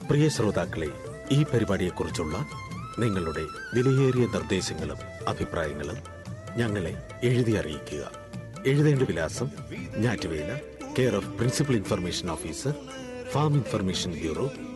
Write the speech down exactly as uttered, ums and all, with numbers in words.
പ്രിയ ശ്രോതാക്കളെ, ഈ പരിപാടിയെക്കുറിച്ചുള്ള നിങ്ങളുടെ വിലയേറിയ നിർദ്ദേശങ്ങളും അഭിപ്രായങ്ങളും ഞങ്ങളെ എഴുതി അറിയിക്കുക. എഴുതേണ്ട വിലാസം: ഞാറ്റുവേല, care of principal information officer, farm information bureau,